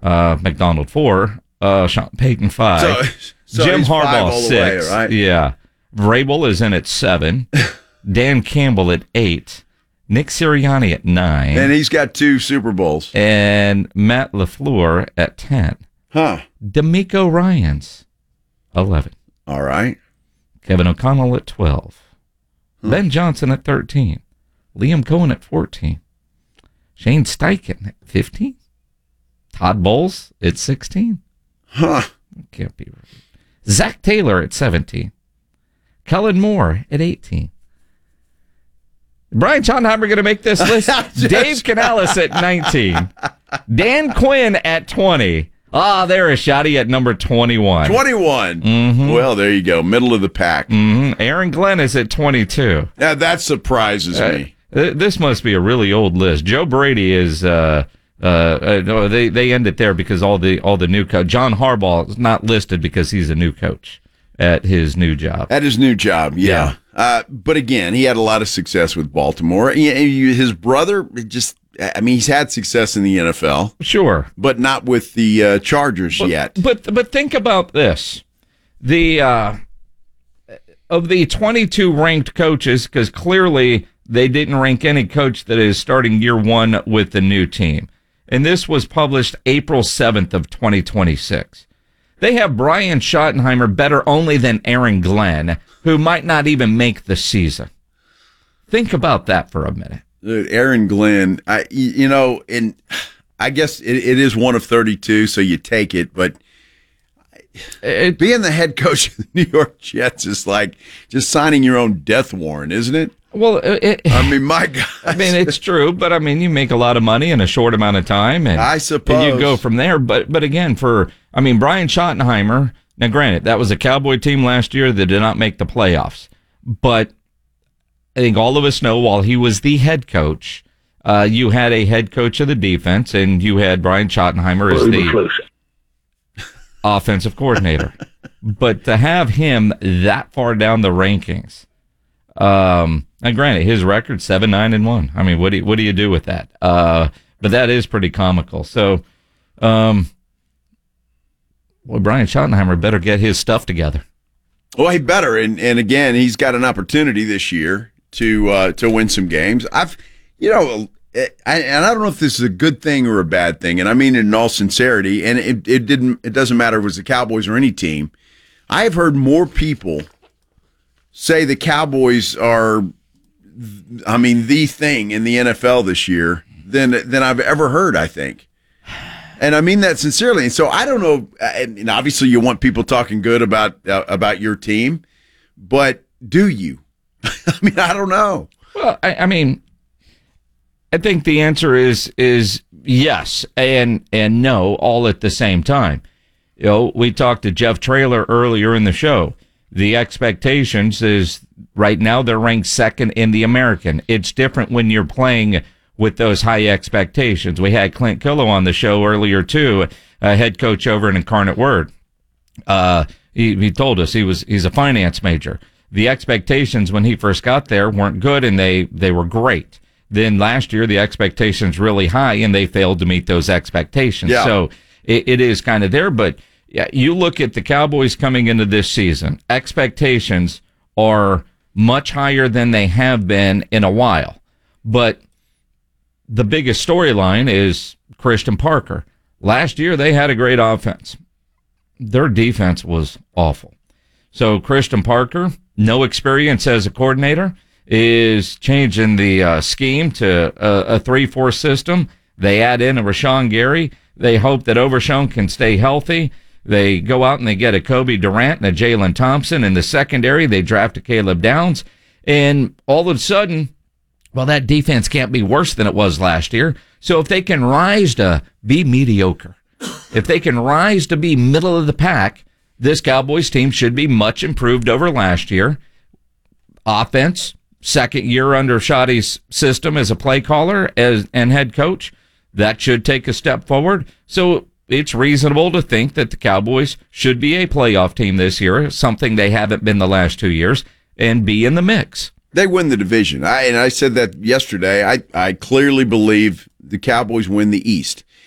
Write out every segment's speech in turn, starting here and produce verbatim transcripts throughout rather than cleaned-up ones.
uh, McDonald four, uh, Sean Payton five, So, so Jim he's Harbaugh five all the six. way, right? Yeah. Vrabel is in at seven. Dan Campbell at eight. Nick Sirianni at nine. And he's got two Super Bowls. And Matt LaFleur at ten. Huh. D'Amico Ryans, eleven. All right. Kevin O'Connell at twelve. Huh. Ben Johnson at thirteen. Liam Cohen at fourteen. Shane Steichen at fifteen. Todd Bowles at sixteen. Huh. Can't be right. Zach Taylor at seventeen. Kellen Moore at eighteen. Brian Schottenheimer going to make this list. Dave Canales at nineteen. Dan Quinn at twenty. Ah, there is Shotty at number twenty-one. twenty-one. Mm-hmm. Well, there you go. Middle of the pack. Mm-hmm. Aaron Glenn is at twenty-two. Now, that surprises uh, me. This must be a really old list. Joe Brady is, uh, uh, uh, no, they, they end it there because all the all the new coach. John Harbaugh is not listed because he's a new coach at his new job. At his new job, yeah. Yeah. Uh, but again, he had a lot of success with Baltimore. He, he- his brother just, I mean, he's had success in the N F L, Sure. but not with the uh, Chargers But, yet. But but think about this: the uh, of the twenty-two ranked coaches, because clearly they didn't rank any coach that is starting year one with the new team, and this was published April seventh of twenty twenty-six. They have Brian Schottenheimer better only than Aaron Glenn, who might not even make the season. Think about that for a minute. Dude, Aaron Glenn, I, you know, and I guess it, it is one of thirty-two, so you take it. But It, being the head coach of the New York Jets is like just signing your own death warrant, isn't it? well, it, I mean, my God. I mean, it's true, but I mean, you make a lot of money in a short amount of time, and I suppose. and you go from there. But but again, for I mean, Brian Schottenheimer. Now, granted, that was a Cowboy team last year that did not make the playoffs, but I think all of us know while he was the head coach, uh, you had a head coach of the defense, and you had Brian Schottenheimer as the offensive coordinator. But to have him that far down the rankings. Um, and granted, his record seven nine and one. I mean, what do you, what do you do with that? Uh, but that is pretty comical. So, um, boy, Brian Schottenheimer better get his stuff together. Well, he better, and and again, he's got an opportunity this year to uh, to win some games. I've, you know, I, and I don't know if this is a good thing or a bad thing, and I mean it in all sincerity. And it it didn't it doesn't matter if it was the Cowboys or any team. I have heard more people say the Cowboys are, I mean, the thing in the N F L this year than than I've ever heard, I think. And I mean that sincerely. And so I don't know, and obviously you want people talking good about uh, about your team, but do you? I mean, I don't know. Well, I, I mean, I think the answer is is yes and and no, all at the same time. You know, we talked to Jeff Traylor earlier in the show. The expectations is right now they're ranked second in the American. It's different when you're playing with those high expectations. We had Clint Killow on the show earlier too, a head coach over in Incarnate Word. Uh, he, he told us he was he's a finance major. The expectations when he first got there weren't good, and they they were great. Then last year the expectations really high, and they failed to meet those expectations. Yeah. So it, it is kind of there, but. Yeah, you look at the Cowboys coming into this season, expectations are much higher than they have been in a while. But the biggest storyline is Christian Parker. Last year, they had a great offense. Their defense was awful. So Christian Parker, no experience as a coordinator, is changing the uh, scheme to a, a three four system. They add in a Rashawn Gary. They hope that Overshown can stay healthy. They go out and they get a Kobe Durant and a Jalen Thompson. In the secondary, they draft a Caleb Downs. And all of a sudden, well, that defense can't be worse than it was last year. So if they can rise to be mediocre, if they can rise to be middle of the pack, this Cowboys team should be much improved over last year. Offense, second year under Schotty's system as a play caller as and head coach, that should take a step forward. So it's reasonable to think that the Cowboys should be a playoff team this year, something they haven't been the last two years, and be in the mix. They win the division. I and I said that yesterday. I, I clearly believe the Cowboys win the East.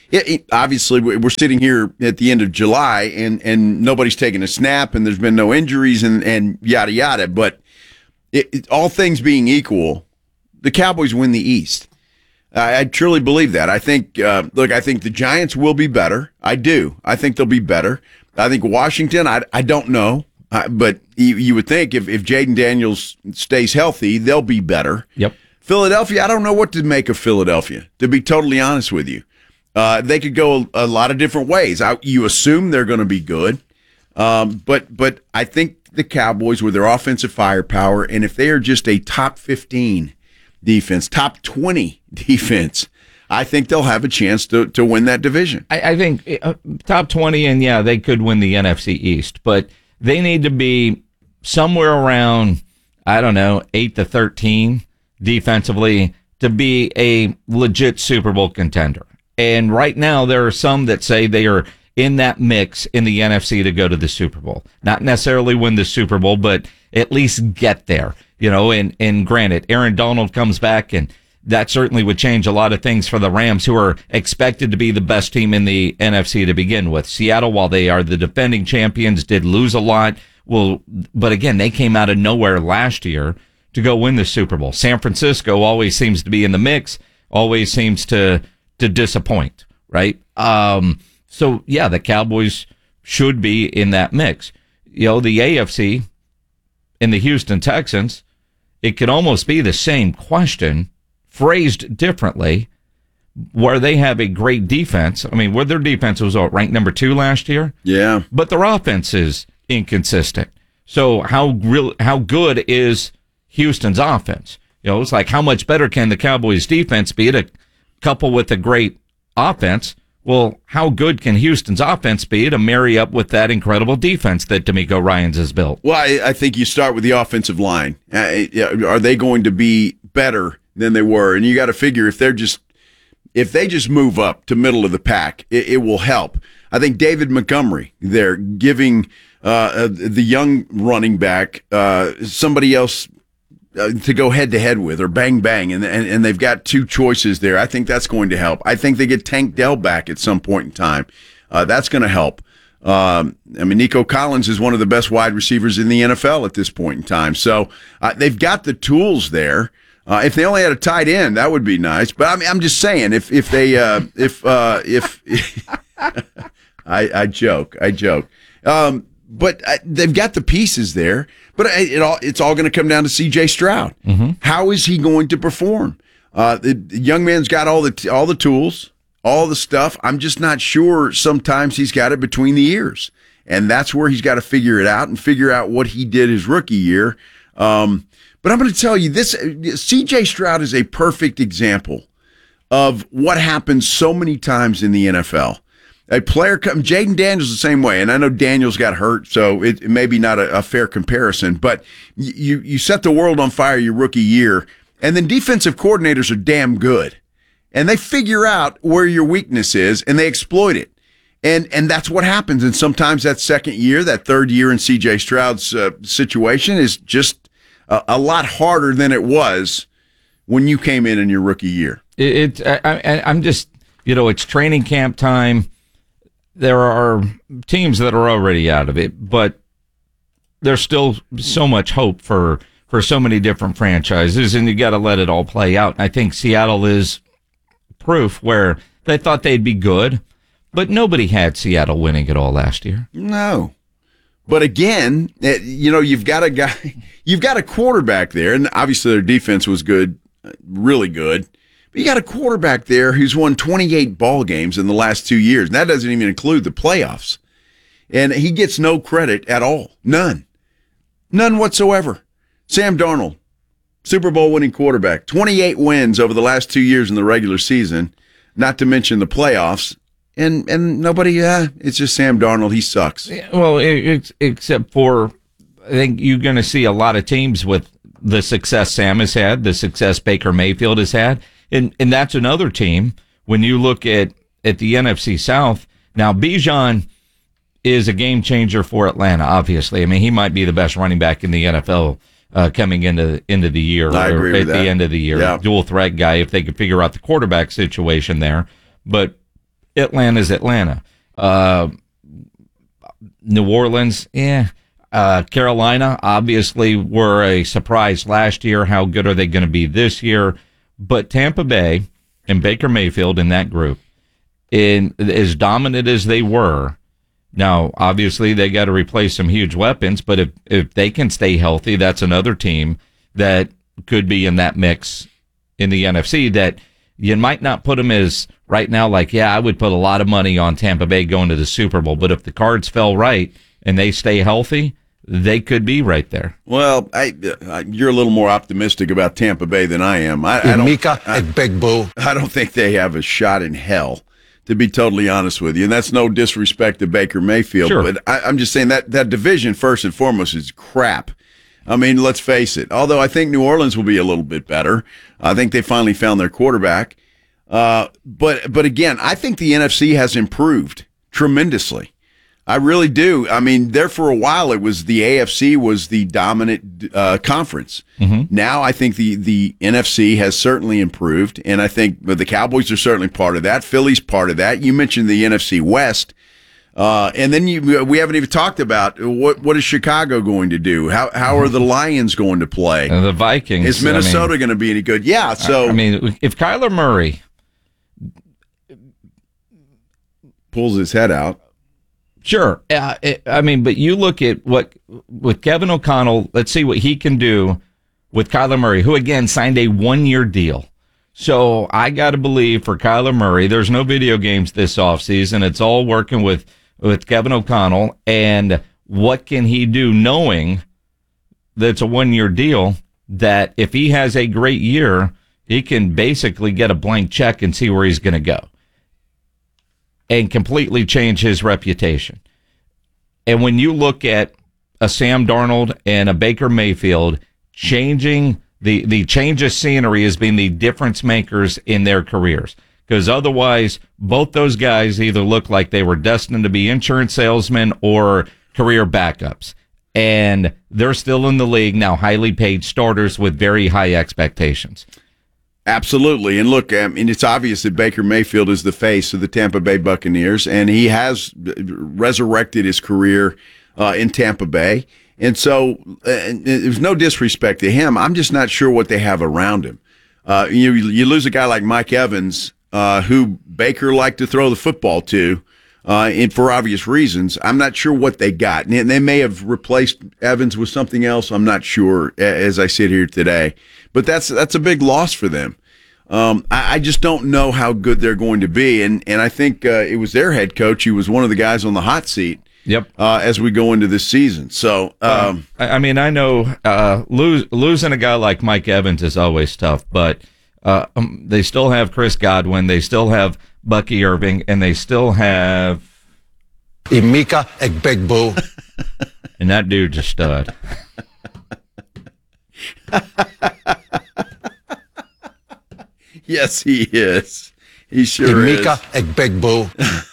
It, it, obviously, we're sitting here at the end of July, and, and nobody's taken a snap, and there's been no injuries, and, and yada, yada. But it, it, all things being equal, the Cowboys win the East. I, I truly believe that. I think, uh, look, I think the Giants will be better. I do. I think they'll be better. I think Washington, I, I don't know. Uh, but you, you would think if, if Jaden Daniels stays healthy, they'll be better. Yep. Philadelphia, I don't know what to make of Philadelphia, to be totally honest with you. Uh, they could go a, a lot of different ways. I, you assume they're going to be good. Um, but but I think the Cowboys, with their offensive firepower, and if they are just a top fifteen defense, top twenty defense, I think they'll have a chance to, to win that division. I, I think uh, top twenty, and yeah, they could win the N F C East, but they need to be somewhere around, I don't know, eight to thirteen defensively to be a legit Super Bowl contender. And right now, there are some that say they are in that mix in the N F C to go to the Super Bowl. Not necessarily win the Super Bowl, but at least get there. You know, and, and granted, Aaron Donald comes back, and that certainly would change a lot of things for the Rams, who are expected to be the best team in the N F C to begin with. Seattle, while they are the defending champions, did lose a lot. Well, but again, they came out of nowhere last year to go win the Super Bowl. San Francisco always seems to be in the mix, always seems to to disappoint, right? Um, so, yeah, the Cowboys should be in that mix. You know, the A F C and the Houston Texans, it could almost be the same question, phrased differently, where they have a great defense. I mean, where their defense was what, ranked number two last year? Yeah. But their offense is inconsistent. So how real, how good is Houston's offense? You know, it's like, how much better can the Cowboys' defense be to couple with a great offense? Well, how good can Houston's offense be to marry up with that incredible defense that DeMeco Ryans has built? Well, I, I think you start with the offensive line. Uh, are they going to be better than they were? And you got to figure if they're just if they just move up to middle of the pack, it, it will help. I think David Montgomery, they're giving uh, the young running back uh, somebody else Uh, to go head-to-head with, or bang-bang, and, and and they've got two choices there. I think that's going to help. I think they get Tank Dell back at some point in time. Uh, that's going to help. Um, I mean, Nico Collins is one of the best wide receivers in the N F L at this point in time. So uh, they've got the tools there. Uh, if they only had a tight end, that would be nice. But I mean, I'm just saying, if if they uh, if uh, if I, I joke, I joke. Um, But uh, they've got the pieces there. But it, it all it's all going to come down to C J Stroud. Mm-hmm. How is he going to perform? Uh, the, the young man's got all the all the tools, all the stuff. I'm just not sure. Sometimes he's got it between the ears, and that's where he's got to figure it out and figure out what he did his rookie year. Um, but I'm going to tell you this: C J Stroud is a perfect example of what happens so many times in the N F L. A player comes, Jaden Daniels the same way, and I know Daniels got hurt, so it, it may be not a, a fair comparison, but you you set the world on fire your rookie year, and then defensive coordinators are damn good, and they figure out where your weakness is, and they exploit it, and and that's what happens, and sometimes that second year, that third year in C J Stroud's uh, situation is just a, a lot harder than it was when you came in in your rookie year. It, it I, I, I'm just, you know, it's training camp time. There are teams that are already out of it, but there's still so much hope for, for so many different franchises, and you got to let it all play out. I think Seattle is proof where they thought they'd be good, but nobody had Seattle winning it all last year. No. But again, you know, you've got a guy, you've got a quarterback there, and obviously their defense was good, really good. You got a quarterback there who's won twenty-eight ball games in the last two years. And that doesn't even include the playoffs. And he gets no credit at all. None. None whatsoever. Sam Darnold, Super Bowl winning quarterback, twenty-eight wins over the last two years in the regular season, not to mention the playoffs. And and nobody, uh, it's just Sam Darnold. He sucks. Well, it, except for, I think you're going to see a lot of teams with the success Sam has had, the success Baker Mayfield has had. And and that's another team, when you look at, at the N F C South. Now, Bijan is a game changer for Atlanta, obviously. I mean, he might be the best running back in the N F L uh, coming into, into the year. I or agree with at that. the end of the year. Yeah. Dual threat guy, if they could figure out the quarterback situation there. But Atlanta's Atlanta. Uh, New Orleans, yeah. Uh, Carolina, obviously, were a surprise last year. How good are they going to be this year? But Tampa Bay and Baker Mayfield in that group, in as dominant as they were, now, obviously, they got to replace some huge weapons, but if, if they can stay healthy, that's another team that could be in that mix in the N F C that you might not put them as right now, like, yeah, I would put a lot of money on Tampa Bay going to the Super Bowl, but if the cards fell right and they stay healthy, they could be right there. Well, I, uh, you're a little more optimistic about Tampa Bay than I am. I, I, don't, Mika, I, big boo. I don't think they have a shot in hell, to be totally honest with you. And that's no disrespect to Baker Mayfield, sure. but I, I'm just saying that that division, first and foremost, is crap. I mean, let's face it. Although I think New Orleans will be a little bit better. I think they finally found their quarterback. Uh, but but again, I think the N F C has improved tremendously. I really do. I mean, there for a while, it was the A F C was the dominant uh, conference. Mm-hmm. Now I think the, the N F C has certainly improved, and I think the Cowboys are certainly part of that. Philly's part of that. You mentioned the N F C West. Uh, and then you, we haven't even talked about what what is Chicago going to do? How how are the Lions going to play? And the Vikings. Is Minnesota I mean, going to be any good? Yeah. So I mean, if Kyler Murray pulls his head out, sure. Uh, it, I mean, but you look at what with Kevin O'Connell. Let's see what he can do with Kyler Murray, who again signed a one-year deal. So I got to believe for Kyler Murray, there's no video games this offseason. It's all working with. with Kevin O'Connell, and what can he do knowing that it's a one-year deal, that if he has a great year, he can basically get a blank check and see where he's going to go and completely change his reputation. And when you look at a Sam Darnold and a Baker Mayfield, changing the, the change of scenery has been the difference makers in their careers. Because otherwise, both those guys either look like they were destined to be insurance salesmen or career backups. And they're still in the league now, highly paid starters with very high expectations. Absolutely. And look, I mean, it's obvious that Baker Mayfield is the face of the Tampa Bay Buccaneers, and he has resurrected his career uh, in Tampa Bay. And so uh, there's no disrespect to him. I'm just not sure what they have around him. Uh, you, you lose a guy like Mike Evans, Uh, who Baker liked to throw the football to, uh, and for obvious reasons. I'm not sure what they got. And they may have replaced Evans with something else. I'm not sure as I sit here today. But that's that's a big loss for them. Um, I, I just don't know how good they're going to be. And, and I think uh, it was their head coach who was one of the guys on the hot seat. Yep. Uh, as we go into this season. So, um, uh, I mean, I know uh, lose, losing a guy like Mike Evans is always tough, but Uh, um, they still have Chris Godwin, they still have Bucky Irving, and they still have Emeka Egbegboo. And that dude's a stud. Yes, he is. He sure Emeka is. Emeka Egbegboo.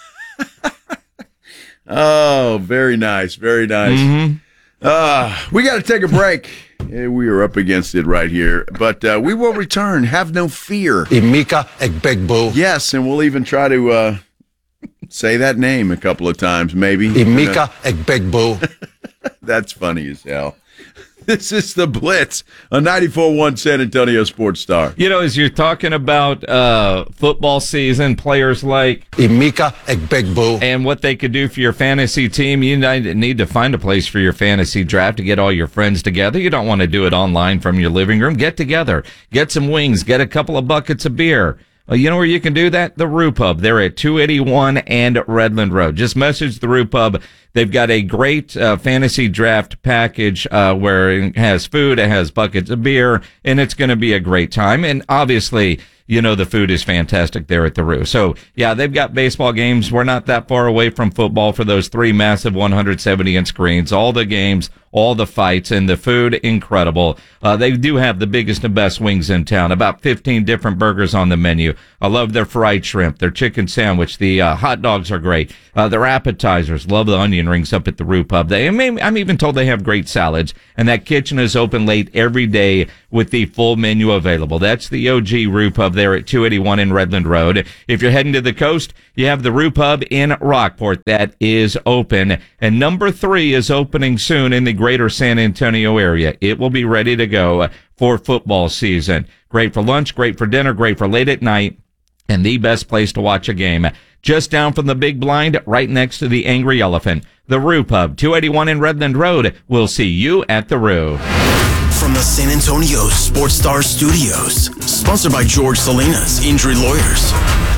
Oh, very nice, very nice. Mm-hmm. Uh, we got to take a break. Yeah, we are up against it right here, but uh, we will return. Have no fear. Emeka Egbegboo. Yes, and we'll even try to uh, say that name a couple of times, maybe. Emeka Egbegboo. That's funny as hell. This is the Blitz on ninety-four point one San Antonio Sports Star. You know, as you're talking about uh, football season, players like Emeka Egbegboo and what they could do for your fantasy team, you need to find a place for your fantasy draft to get all your friends together. You don't want to do it online from your living room. Get together. Get some wings. Get a couple of buckets of beer. Well, you know where you can do that? The Roo Pub. They're at two eighty-one and Redland Road. Just message the Roo Pub. They've got a great uh, fantasy draft package uh, where it has food, it has buckets of beer, and it's going to be a great time. And obviously, you know, the food is fantastic there at the Roo. So, yeah, they've got baseball games. We're not that far away from football for those three massive one hundred seventy inch screens. All the games, all the fights, and the food, incredible. Uh, they do have the biggest and best wings in town. About fifteen different burgers on the menu. I love their fried shrimp, their chicken sandwich. The uh, hot dogs are great. Uh, their appetizers, love the onion rings up at the Roo Pub. They, I'm even told they have great salads, and that kitchen is open late every day with the full menu available. That's the O G Roo Pub. Pub there at two eighty-one in Redland Road. If you're heading to the coast, you have the Rue Pub in Rockport that is open. And number three is opening soon in the greater San Antonio area. It will be ready to go for football season. Great for lunch, great for dinner, great for late at night, and the best place to watch a game. Just down from the big blind, right next to the Angry Elephant. The Rue Pub, two eighty-one in Redland Road. We'll see you at the Rue. From the San Antonio Sports Star Studios, sponsored by George Salinas Injury Lawyers.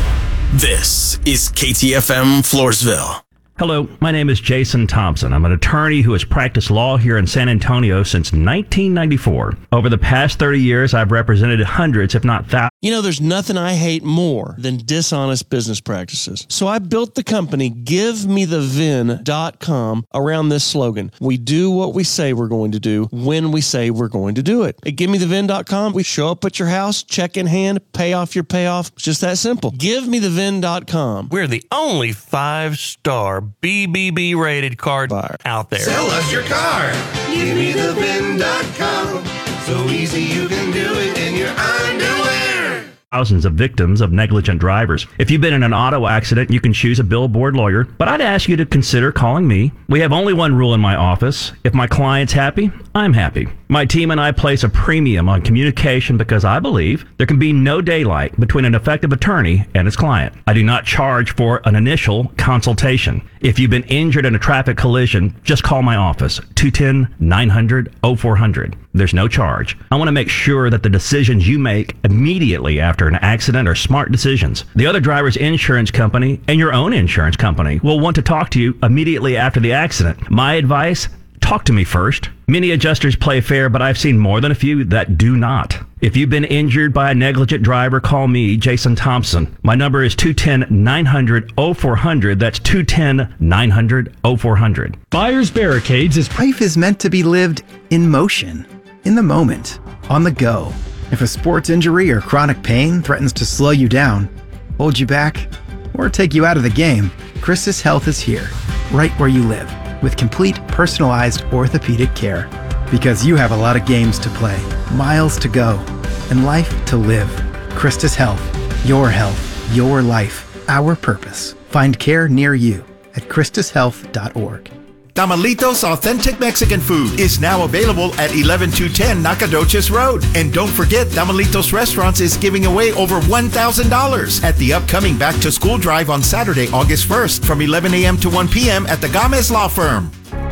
This is K T F M Floresville. Hello, my name is Jason Thompson. I'm an attorney who has practiced law here in San Antonio since nineteen ninety-four. Over the past thirty years, I've represented hundreds, if not thousands. You know, there's nothing I hate more than dishonest business practices. So I built the company give me the vin dot com around this slogan. We do what we say we're going to do when we say we're going to do it. At give me the vin dot com, we show up at your house, check in hand, pay off your payoff. It's just that simple. give me the vin dot com. We're the only five-star B B B rated card buyer out there. Sell us your car. give me the vin dot com. So easy you can do it in your underwear. Thousands of victims of negligent drivers. If you've been in an auto accident, you can choose a billboard lawyer, but I'd ask you to consider calling me. We have only one rule in my office. If my client's happy, I'm happy. My team and I place a premium on communication because I believe there can be no daylight between an effective attorney and his client. I do not charge for an initial consultation. If you've been injured in a traffic collision, just call my office, two one zero, nine hundred, oh four hundred. There's no charge. I want to make sure that the decisions you make immediately after an accident are smart decisions. The other driver's insurance company and your own insurance company will want to talk to you immediately after the accident. My advice, talk to me first. Many adjusters play fair, but I've seen more than a few that do not. If you've been injured by a negligent driver, call me, Jason Thompson. My number is two one zero, nine hundred, oh four hundred. That's two one zero, nine hundred, oh four hundred. Buyers Barricades is life is meant to be lived in motion, in the moment, on the go. If a sports injury or chronic pain threatens to slow you down, hold you back, or take you out of the game, Christus Health is here, right where you live, with complete personalized orthopedic care. Because you have a lot of games to play, miles to go, and life to live. Christus Health, your health, your life, our purpose. Find care near you at christus health dot org. Tamalitos Authentic Mexican Food is now available at eleven two ten Nacogdoches Road. And don't forget, Tamalitos Restaurants is giving away over one thousand dollars at the upcoming Back to School Drive on Saturday, August first from eleven a.m. to one p.m. at the Gomez Law Firm.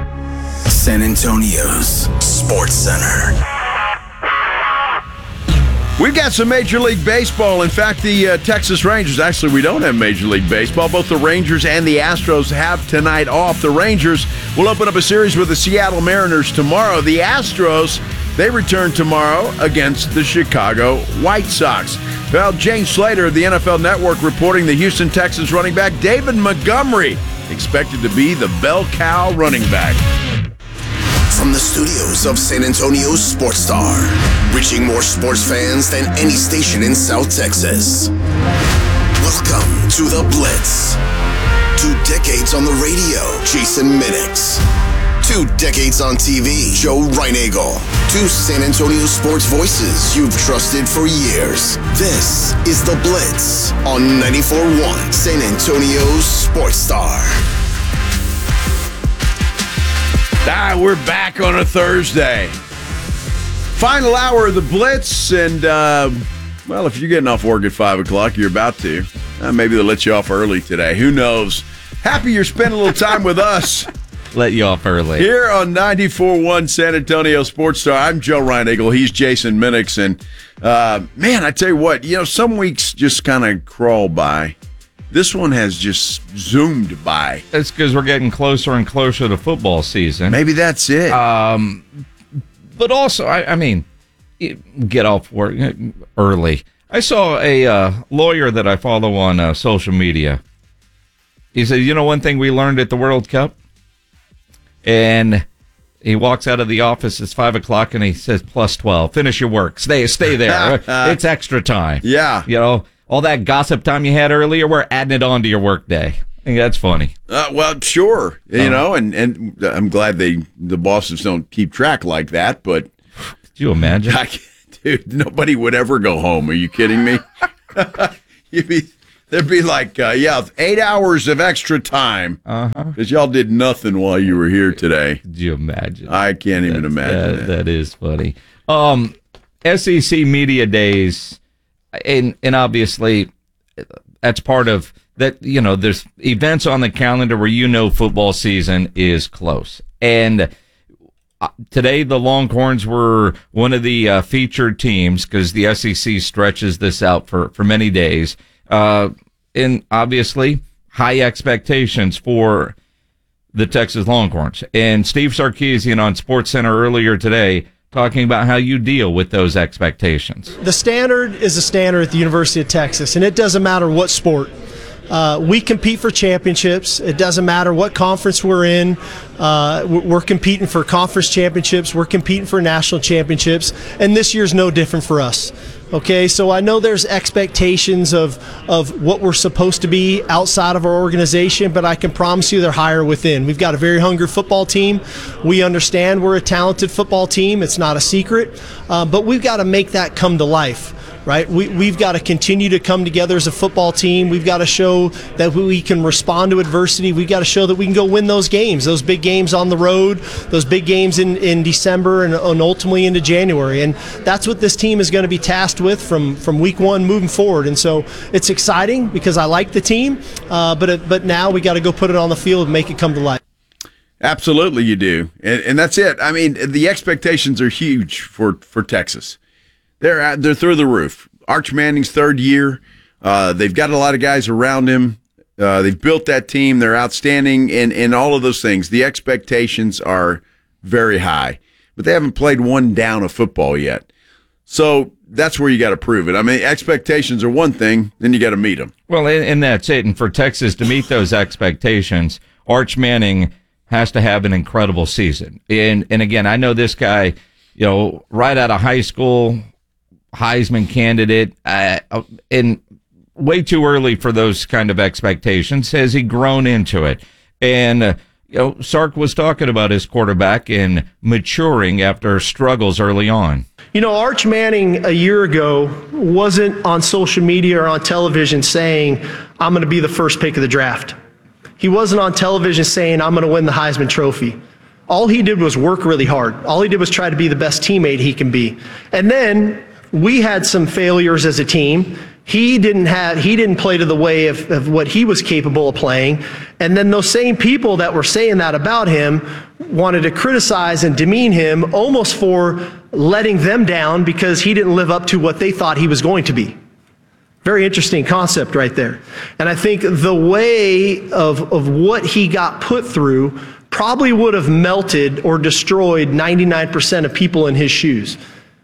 San Antonio's Sports Center. We've got some Major League Baseball. In fact, the uh, Texas Rangers, actually, we don't have Major League Baseball. Both the Rangers and the Astros have tonight off. The Rangers will open up a series with the Seattle Mariners tomorrow. The Astros, they return tomorrow against the Chicago White Sox. Well, Jane Slater of the N F L Network reporting the Houston Texans running back David Montgomery expected to be the bell cow running back. From the studios of San Antonio's Sports Star, reaching more sports fans than any station in South Texas. Welcome to The Blitz. Two decades on the radio, Jason Minix. Two decades on T V, Joe Reinagel. Two San Antonio sports voices you've trusted for years. This is The Blitz on ninety-four point one San Antonio's Sports Star. Ah, we're back on a Thursday. Final hour of the Blitz, and, uh, well, if you're getting off work at five o'clock, you're about to. Uh, maybe they'll let you off early today. Who knows? Happy you're spending a little time with us. Let you off early. Here on ninety-four point one San Antonio Sports Star, I'm Joe Reinagel. He's Jason Minix. And, uh, man, I tell you what, you know, some weeks just kind of crawl by. This one has just zoomed by. That's because we're getting closer and closer to football season. Maybe that's it. Um, but also, I, I mean, get off work early. I saw a uh, lawyer that I follow on uh, social media. He said, you know one thing we learned at the World Cup? And he walks out of the office, it's five o'clock, and he says, plus twelve, finish your work. Stay, stay there. It's extra time. Yeah. You know, all that gossip time you had earlier, we're adding it on to your work day. I think that's funny. Uh, well, sure. You um, know, and, and I'm glad they the bosses don't keep track like that, but... Could you imagine? I, dude, nobody would ever go home. Are you kidding me? You'd be, there'd be like, uh, yeah, eight hours of extra time Uh-huh. because y'all did nothing while you were here today. Could you imagine? I can't even That's- imagine that, that. that is funny. Um, S E C Media Days, and and obviously that's part of that. You know, there's events on the calendar where you know football season is close, and uh, today the Longhorns were one of the uh, featured teams because the S E C stretches this out for for many days, uh, and obviously high expectations for the Texas Longhorns. And Steve Sarkisian on SportsCenter earlier today talking about how you deal with those expectations. The standard is a standard at the University of Texas, and it doesn't matter what sport. Uh, we compete for championships. It doesn't matter what conference we're in. Uh, we're competing for conference championships. We're competing for national championships, and this year's no different for us. Okay, so I know there's expectations of of what we're supposed to be outside of our organization, but I can promise you they're higher within. We've got a very hungry football team. We understand we're a talented football team. It's not a secret, uh, but we've got to make that come to life. Right, we, we've got to continue to come together as a football team. We've got to show that we can respond to adversity. We've got to show that we can go win those games, those big games on the road, those big games in, in December and, and ultimately into January. And that's what this team is going to be tasked with from, from week one moving forward. And so it's exciting because I like the team, uh, but it, but now we got to go put it on the field and make it come to life. Absolutely, you do, and, and that's it. I mean, the expectations are huge for, for Texas. They're at, they're through the roof. Arch Manning's third year. Uh, they've got a lot of guys around him. Uh, they've built that team. They're outstanding, and and all of those things. The expectations are very high, but they haven't played one down of football yet. So that's where you got to prove it. I mean, expectations are one thing, then you got to meet them. Well, and, and that's it. And for Texas to meet those expectations, Arch Manning has to have an incredible season. And and again, I know this guy, you know, right out of high school, Heisman candidate, uh, and way too early for those kind of expectations. Has he grown into it? And, uh, you know, Sark was talking about his quarterback and maturing after struggles early on. You know, Arch Manning a year ago wasn't on social media or on television saying, I'm going to be the first pick of the draft. He wasn't on television saying, I'm going to win the Heisman Trophy. All he did was work really hard. All he did was try to be the best teammate he can be. And then we had some failures as a team. He didn't have, he didn't play to the way of, of what he was capable of playing. And then those same people that were saying that about him wanted to criticize and demean him almost for letting them down because he didn't live up to what they thought he was going to be. Very interesting concept right there. And I think the way of, of what he got put through probably would have melted or destroyed ninety-nine percent of people in his shoes.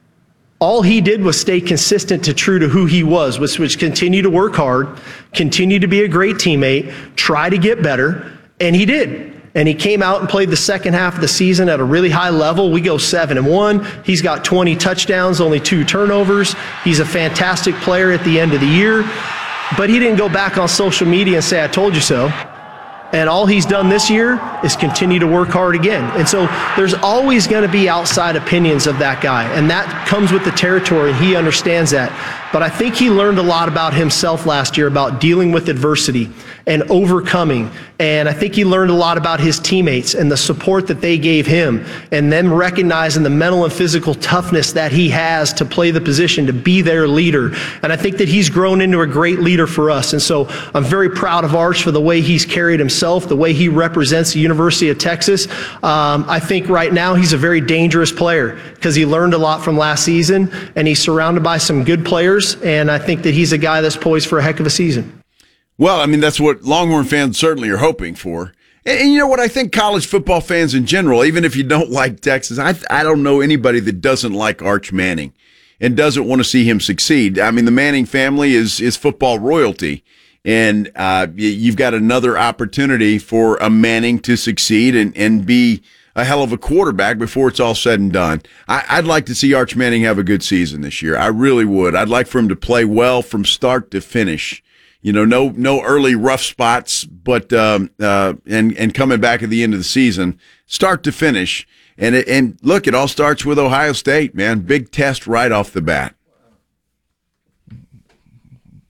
All he did was stay consistent to true to who he was, which was continue to work hard, continue to be a great teammate, try to get better, and he did. And he came out and played the second half of the season at a really high level. We go seven and one. He's got twenty touchdowns, only two turnovers. He's a fantastic player at the end of the year. But he didn't go back on social media and say, I told you so. And all he's done this year is continue to work hard again. And so there's always going to be outside opinions of that guy. And that comes with the territory. He understands that. But I think he learned a lot about himself last year, about dealing with adversity and overcoming. And I think he learned a lot about his teammates and the support that they gave him, and them recognizing the mental and physical toughness that he has to play the position, to be their leader. And I think that he's grown into a great leader for us. And so I'm very proud of Arch for the way he's carried himself, the way he represents the University of Texas. Um, I think right now he's a very dangerous player because he learned a lot from last season, and he's surrounded by some good players. And I think that he's a guy that's poised for a heck of a season. Well, I mean, that's what Longhorn fans certainly are hoping for. And, and you know what? I think college football fans in general, even if you don't like Texas, I, I don't know anybody that doesn't like Arch Manning and doesn't want to see him succeed. I mean, the Manning family is is football royalty. And uh, you've got another opportunity for a Manning to succeed and, and be a hell of a quarterback before it's all said and done. I, I'd like to see Arch Manning have a good season this year. I really would. I'd like for him to play well from start to finish. You know, no no early rough spots, but um, uh, and and coming back at the end of the season, start to finish. And it, and look, it all starts with Ohio State, man. Big test right off the bat.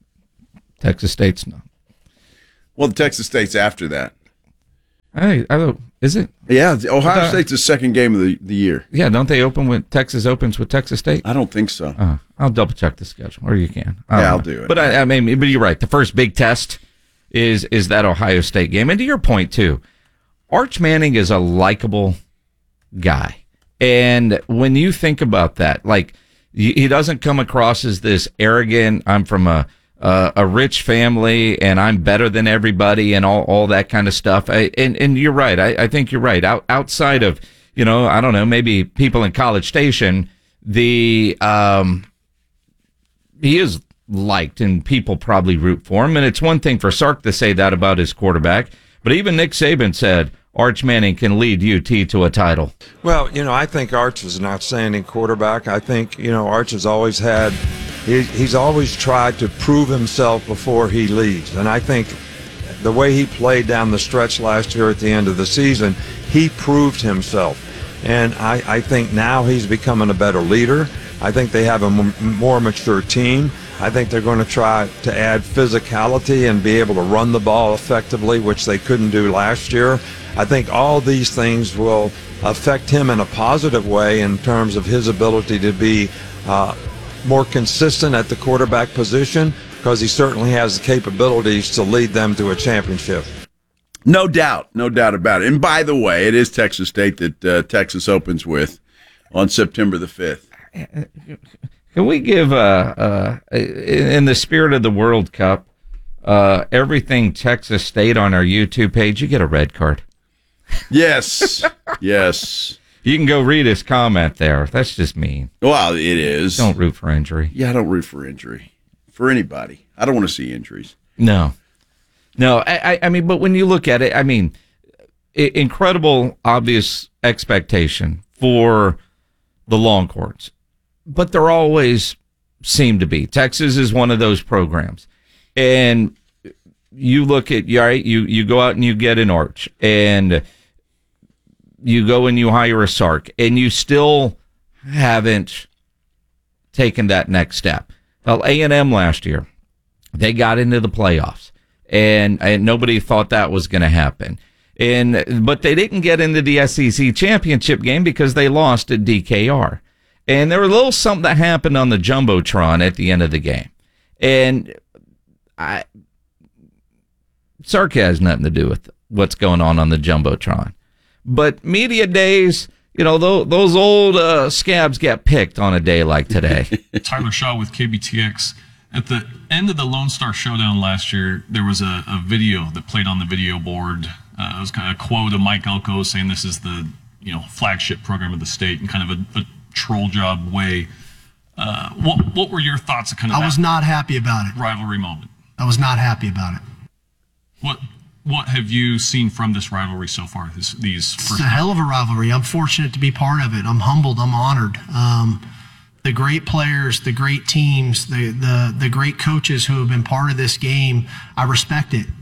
Texas State's not. Well, the Texas State's after that. I, I don't. Is it? Yeah, the Ohio Uh, State's the second game of the, the year. Yeah, don't they open with Texas opens with Texas State? I don't think so. Uh, I'll double check the schedule, or you can. I Yeah, don't I'll know. do it. But I, I mean, but you're right. The first big test is is that Ohio State game, and to your point too, Arch Manning is a likable guy, and when you think about that, like he he doesn't come across as this arrogant. I'm from a Uh, a rich family, and I'm better than everybody, and all, all that kind of stuff. I, and and you're right. I, I think you're right. Out, outside of, you know, I don't know, maybe people in College Station, the um, he is liked, and people probably root for him. And it's one thing for Sark to say that about his quarterback, but even Nick Saban said Arch Manning can lead U T to a title. Well, you know, I think Arch is an outstanding quarterback. I think, you know, Arch has always had, he, he's always tried to prove himself before he leads. And I think the way he played down the stretch last year at the end of the season, he proved himself. And I, I think now he's becoming a better leader. I think they have a m- more mature team. I think they're going to try to add physicality and be able to run the ball effectively, which they couldn't do last year. I think all these things will affect him in a positive way in terms of his ability to be uh, more consistent at the quarterback position, because he certainly has the capabilities to lead them to a championship. No doubt, no doubt about it. And by the way, it is Texas State that uh, Texas opens with on September the fifth. Can we give, uh, uh, in the spirit of the World Cup, uh, everything Texas State on our YouTube page? You get a red card. Yes, yes. You can go read his comment there. That's just mean. Well, it is. Don't root for injury. Yeah, I don't root for injury for anybody. I don't want to see injuries. No, no. I, I, I mean, but when you look at it, I mean, I- incredible, obvious expectation for the Longhorns, but there always seem to be. Texas is one of those programs, and you look at you right, you you go out and you get an Arch, and you go and you hire a Sark, and you still haven't taken that next step. Well, A and M last year, they got into the playoffs, and, and nobody thought that was going to happen. And but they didn't get into the S E C championship game because they lost at D K R. And there was a little something that happened on the Jumbotron at the end of the game. And I Sark has nothing to do with what's going on on the Jumbotron. But media days, you know, those, those old uh, scabs get picked on a day like today. Tyler Shaw with K B T X. At the end of the Lone Star Showdown last year, there was a, a video that played on the video board. Uh, it was kind of a quote of Mike Elko saying this is the, you know, flagship program of the state in kind of a, a troll job way. Uh, what what were your thoughts of kind of I that was not happy about it. rivalry moment? I was not happy about it. What what have you seen from this rivalry so far? This, these It's first a hell of a rivalry. I'm fortunate to be part of it. I'm humbled. I'm honored. Um, the great players, the great teams, the, the the great coaches who have been part of this game, I respect it.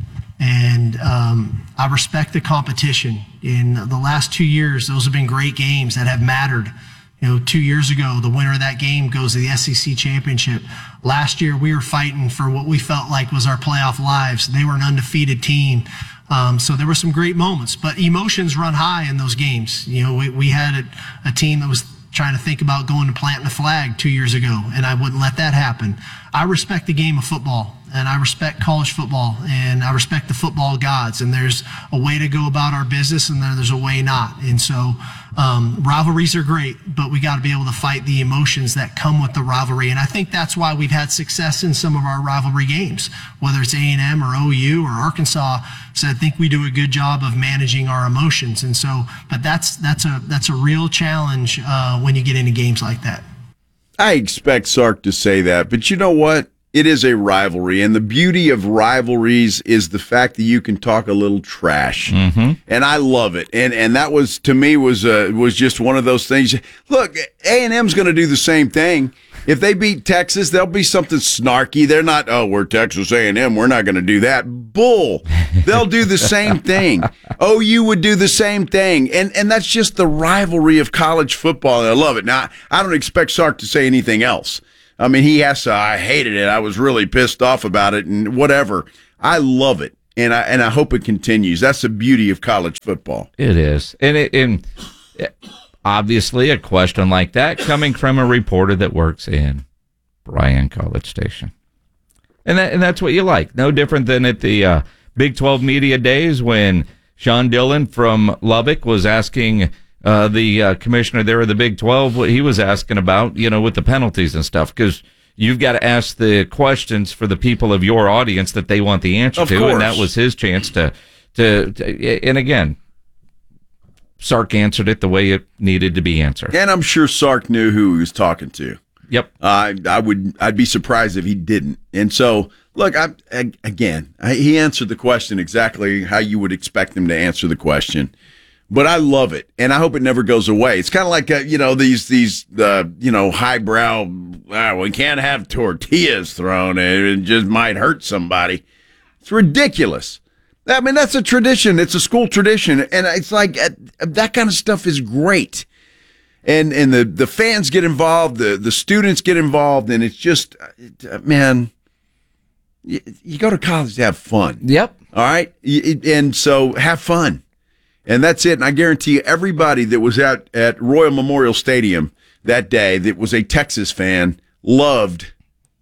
And um, I respect the competition. In the last two years, those have been great games that have mattered. You know, two years ago, the winner of that game goes to the S E C championship. Last year, we were fighting for what we felt like was our playoff lives. They were an undefeated team. Um, so there were some great moments, but emotions run high in those games. You know, we, we had a, a team that was trying to think about going to planting a flag two years ago, and I wouldn't let that happen. I respect the game of football, and I respect college football, and I respect the football gods, and there's a way to go about our business, and then there's a way not. And so um, rivalries are great, but we got to be able to fight the emotions that come with the rivalry, and I think that's why we've had success in some of our rivalry games, whether it's A and M or O U or Arkansas. So I think we do a good job of managing our emotions, and so, but that's that's a that's a real challenge uh, when you get into games like that. I expect Sark to say that, but you know what? It is a rivalry, and the beauty of rivalries is the fact that you can talk a little trash, mm-hmm. and I love it. And and that was to me was uh, was just one of those things. Look, A and M's going to do the same thing. If they beat Texas, there'll be something snarky. They're not, oh, we're Texas A and M. We're not going to do that. Bull. They'll do the same thing. O U would do the same thing. And and that's just the rivalry of college football. I love it. Now, I don't expect Sark to say anything else. I mean, he has to, I hated it. I was really pissed off about it and whatever. I love it. And I and I hope it continues. That's the beauty of college football. It is. And it, and obviously a question like that coming from a reporter that works in Bryan College Station. And that and that's what you like. No different than at the uh, Big twelve Media Days when Sean Dillon from Lubbock was asking uh, the uh, commissioner there of the Big twelve what he was asking about, you know, with the penalties and stuff, because you've got to ask the questions for the people of your audience that they want the answer Of to, course. and that was his chance to, to, to, and again, Sark answered it the way it needed to be answered. And I'm sure Sark knew who he was talking to. Yep. Uh, I would, I'd be surprised if he didn't. And so, look, I, I again, I, he answered the question exactly how you would expect him to answer the question. But I love it, and I hope it never goes away. It's kind of like, uh, you know, these, these uh, you know, highbrow, ah, we can't have tortillas thrown, it just might hurt somebody. It's ridiculous. I mean, that's a tradition. It's a school tradition, and it's like uh, that kind of stuff is great. And and the, the fans get involved, the, the students get involved, and it's just, uh, man, you, you go to college to have fun. Yep. All right? You- And so have fun. And that's it. And I guarantee you, everybody that was at, at Royal Memorial Stadium that day that was a Texas fan loved,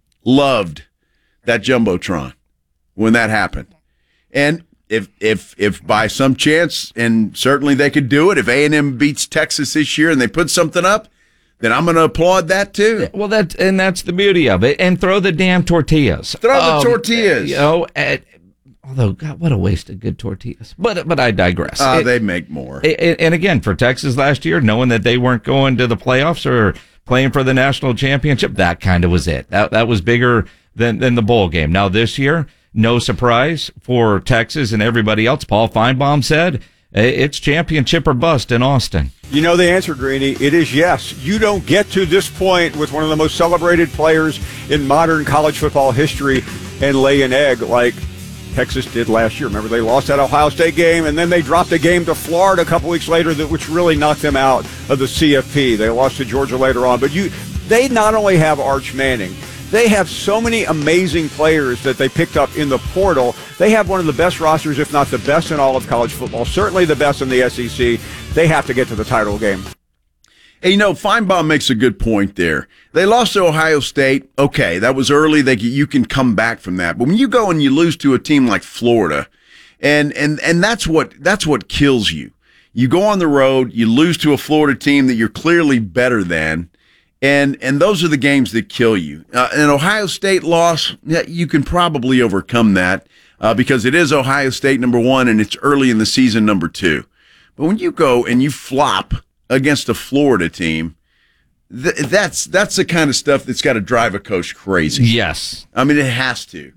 loved that Jumbotron when that happened. And if if if by some chance, and certainly they could do it, if A and M beats Texas this year and they put something up, then I'm going to applaud that too. Well, that and that's the beauty of it. And throw the damn tortillas. Throw the Um, tortillas. You know, at, although, God, what a waste of good tortillas. But but I digress. Uh, It- they make more. And, and again, for Texas last year, knowing that they weren't going to the playoffs or playing for the national championship, that kind of was it. That that was bigger than, than the bowl game. Now this year, no surprise for Texas and everybody else. Paul Feinbaum said it's championship or bust in Austin. You know the answer, Greeny. It is yes. You don't get to this point with one of the most celebrated players in modern college football history and lay an egg like Texas did last year. Remember, they lost that Ohio State game, and then they dropped a game to Florida a couple weeks later, that which really knocked them out of the C F P. They lost to Georgia later on. But you, they not only have Arch Manning, they have so many amazing players that they picked up in the portal. They have one of the best rosters, if not the best in all of college football, certainly the best in the S E C. They have to get to the title game. Hey, you know, Feinbaum makes a good point there. They lost to Ohio State. Okay, that was early. They you can come back from that. But when you go and you lose to a team like Florida, and and and that's what that's what kills you. You go on the road, you lose to a Florida team that you're clearly better than, and and those are the games that kill you. Uh, an Ohio State loss, yeah, you can probably overcome that uh, because it is Ohio State number one, and it's early in the season number two. But when you go and you flop against a Florida team, th- that's that's the kind of stuff that's got to drive a coach crazy. Yes. I mean, it has to.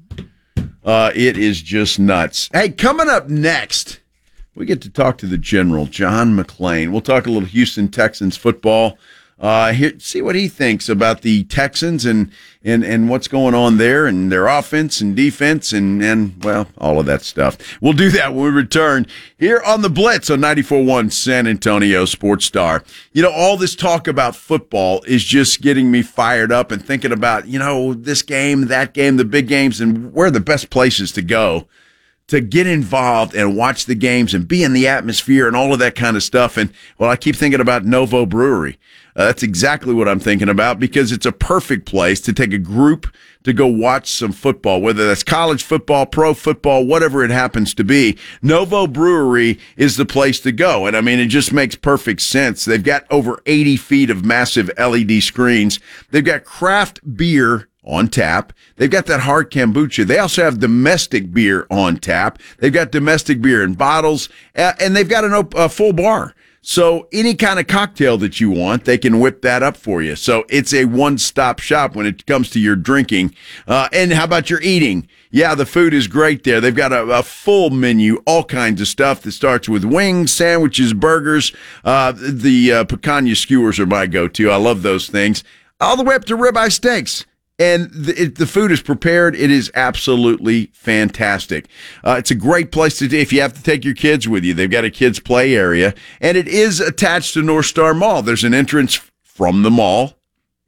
Uh, it is just nuts. Hey, coming up next, we get to talk to the General, John McClain. We'll talk a little Houston Texans football. Uh, here, see what he thinks about the Texans and, and, and what's going on there and their offense and defense and, and, well, all of that stuff. We'll do that when we return here on The Blitz on ninety-four point one San Antonio Sports Star. You know, all this talk about football is just getting me fired up and thinking about, you know, this game, that game, the big games, and where are the best places to go to get involved and watch the games and be in the atmosphere and all of that kind of stuff. And, well, I keep thinking about Novo Brewery. Uh, that's exactly what I'm thinking about because it's a perfect place to take a group to go watch some football, whether that's college football, pro football, whatever it happens to be. Novo Brewery is the place to go. And, I mean, it just makes perfect sense. They've got over eighty feet of massive L E D screens. They've got craft beer on tap. They've got that hard kombucha. They also have domestic beer on tap. They've got domestic beer in bottles, uh, and they've got an op- a full bar. So any kind of cocktail that you want, they can whip that up for you. So it's a one-stop shop when it comes to your drinking. Uh, and how about your eating? Yeah, the food is great there. They've got a, a full menu, all kinds of stuff that starts with wings, sandwiches, burgers. Uh, the uh, picanha skewers are my go-to. I love those things. All the way up to ribeye steaks. And the, it, the food is prepared. It is absolutely fantastic. Uh, it's a great place to do if you have to take your kids with you. They've got a kids' play area, and it is attached to North Star Mall. There's an entrance from the mall.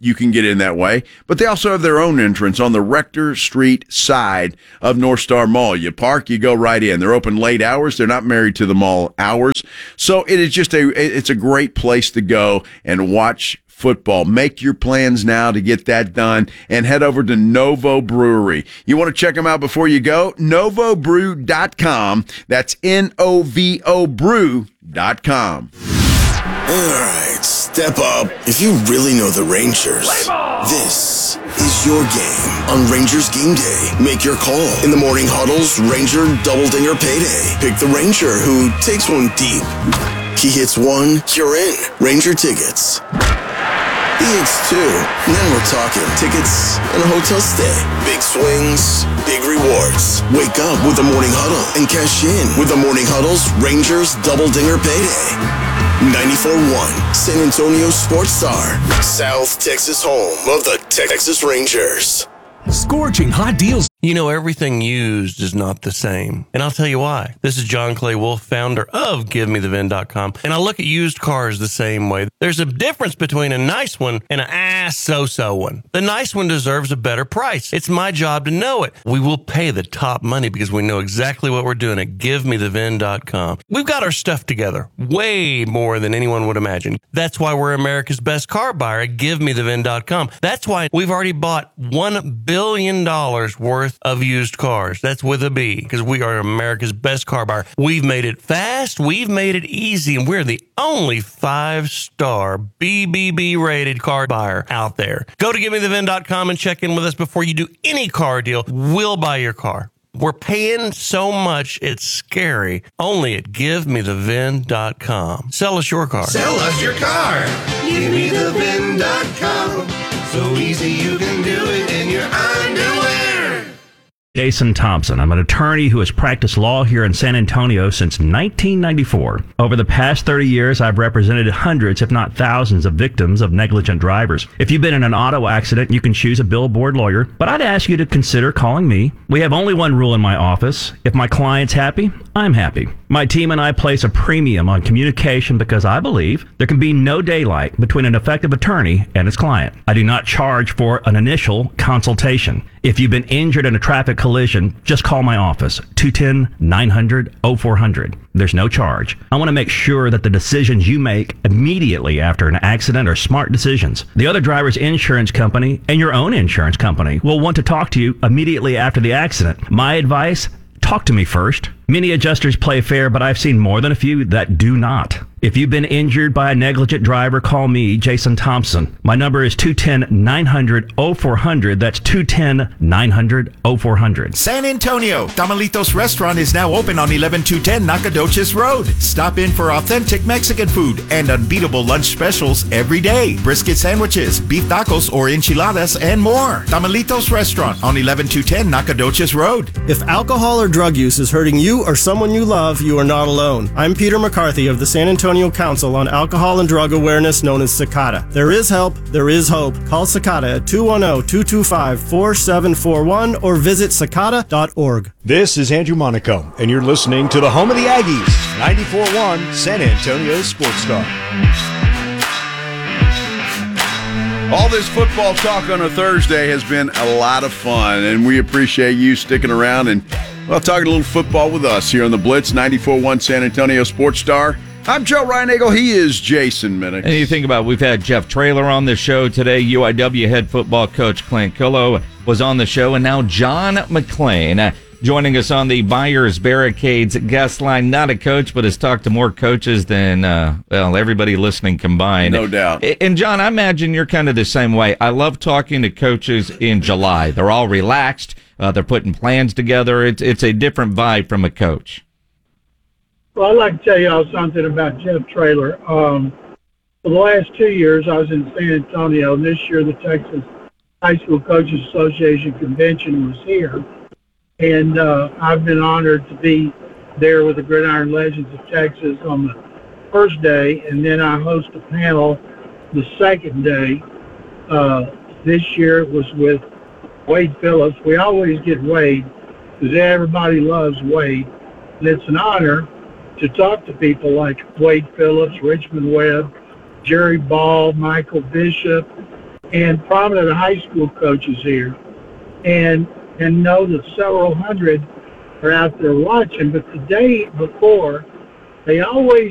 you can get in that way. But they also have their own entrance on the Rector Street side of North Star Mall. You park, you go right in. They're open late hours. They're not married to the mall hours. So it is just a, it's a great place to go and watch football. Make your plans now to get that done and head over to Novo Brewery. You want to check them out before you go? novo brew dot com. That's N O V O brew dot com. All right, step up. If you really know the Rangers, this is your game on Rangers Game Day. Make your call in the morning huddles, Ranger Double Dinger Payday. Pick the Ranger who takes one deep. He hits one, you're in. Ranger tickets. He hits two. Now we're talking tickets and a hotel stay. Big swings, big rewards. Wake up with the morning huddle and cash in with the morning huddle's Rangers Double Dinger Payday. ninety-four point one San Antonio Sports Star, South Texas home of the Texas Rangers. Scorching hot deals. You know, everything used is not the same. And I'll tell you why. This is John Clay Wolf, founder of Give Me The Vin dot com. And I look at used cars the same way. There's a difference between a nice one and an ass so-so one. The nice one deserves a better price. It's my job to know it. We will pay the top money because we know exactly what we're doing at Give Me The Vin dot com. We've got our stuff together way more than anyone would imagine. That's why we're America's best car buyer at Give Me The Vin dot com. That's why we've already bought one billion dollars worth of used cars. That's with a B, because we are America's best car buyer. We've made it fast, we've made it easy, and we're the only five-star B B B rated car buyer out there. Go to Give Me The Vin dot com and check in with us before you do any car deal. We'll buy your car. We're paying so much, it's scary. Only at Give Me The Vin dot com. Sell us your car. Sell us your car. Give Me The Vin dot com. So easy you can do it in your underwear. Jason Thompson. I'm an attorney who has practiced law here in San Antonio since nineteen ninety-four. Over the past thirty years, I've represented hundreds, if not thousands, of victims of negligent drivers. If you've been in an auto accident, you can choose a billboard lawyer, but I'd ask you to consider calling me. We have only one rule in my office. If my client's happy, I'm happy. My team and I place a premium on communication because I believe there can be no daylight between an effective attorney and his client. I do not charge for an initial consultation. If you've been injured in a traffic collision, just call my office, two one zero, nine hundred, oh four hundred. There's no charge. I want to make sure that the decisions you make immediately after an accident are smart decisions. The other driver's insurance company and your own insurance company will want to talk to you immediately after the accident. My advice, talk to me first. Many adjusters play fair, but I've seen more than a few that do not. If you've been injured by a negligent driver, call me, Jason Thompson. My number is two one zero, nine hundred, oh four hundred. That's two one zero, nine hundred, oh four hundred. San Antonio, Tamalitos Restaurant is now open on eleven two ten Nacogdoches Road. Stop in for authentic Mexican food and unbeatable lunch specials every day. Brisket sandwiches, beef tacos or enchiladas, and more. Tamalitos Restaurant on eleven two ten Nacogdoches Road. If alcohol or drug use is hurting you or someone you love, you are not alone. I'm Peter McCarthy of the San Antonio Council on Alcohol and Drug Awareness, known as CICADA. There is help, there is hope. Call CICADA at two one zero, two two five, four seven four one or visit cicada dot org. This is Andrew Monaco, and you're listening to the home of the Aggies, ninety-four point one San Antonio Sports Star. All this football talk on a Thursday has been a lot of fun, and we appreciate you sticking around and, well, talking a little football with us here on the Blitz, ninety-four point one San Antonio Sports Star. I'm Joe Reinagle. He is Jason Minnick. And you think about it, we've had Jeff Traylor on the show today. U I W head football coach Clint Killow was on the show. And now John McClain uh, joining us on the Buyers Barricades guest line. Not a coach, but has talked to more coaches than, uh, well, everybody listening combined. No doubt. And, John, I imagine you're kind of the same way. I love talking to coaches in July. They're all relaxed. Uh, they're putting plans together. It's, it's a different vibe from a coach. Well, I'd like to tell y'all something about Jeff Traylor. Um, for the last two years, I was in San Antonio, and this year the Texas High School Coaches Association Convention was here. And uh, I've been honored to be there with the Gridiron Legends of Texas on the first day, and then I host a panel the second day. Uh, this year it was with Wade Phillips. We always get Wade because everybody loves Wade, and it's an honor to talk to people like Wade Phillips, Richmond Webb, Jerry Ball, Michael Bishop, and prominent high school coaches here, and and know that several hundred are out there watching. But the day before, they always